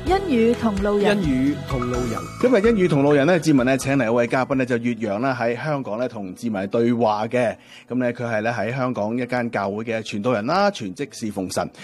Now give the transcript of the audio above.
恩語同路人， 恩語同路人。 今日恩語同路人咧，志文咧請嚟一位嘉賓咧，就越洋啦喺香港咧同志文對話嘅。咁咧佢係咧喺香港一間教會嘅傳道人啦，全職侍奉神。